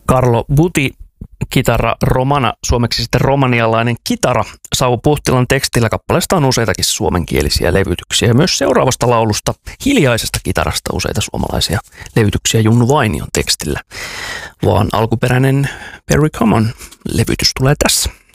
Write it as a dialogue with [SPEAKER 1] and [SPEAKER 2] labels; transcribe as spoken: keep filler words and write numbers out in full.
[SPEAKER 1] Carlo Buti, kitara romana, suomeksi sitten romanialainen kitara. Sauvo Puhtilan tekstillä kappaleesta on useitakin suomenkielisiä levytyksiä. Myös seuraavasta laulusta, Hiljaisesta kitarasta, useita suomalaisia levytyksiä Junnu Vainion tekstillä. Vaan alkuperäinen Very Common -levytys tulee tässä.